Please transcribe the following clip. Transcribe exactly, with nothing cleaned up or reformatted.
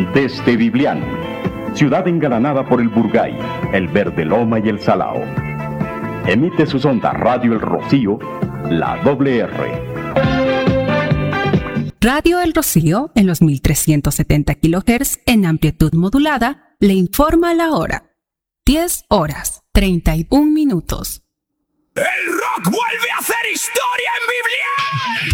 Desde Biblián, ciudad engalanada por el Burgay, el Verde Loma y el Salao. Emite sus ondas Radio El Rocío, la doble R. Radio El Rocío, en los mil trescientos setenta kilohertz en amplitud modulada, le informa la hora. diez horas, treinta y un minutos. ¡El rock vuelve a hacer historia en Biblián!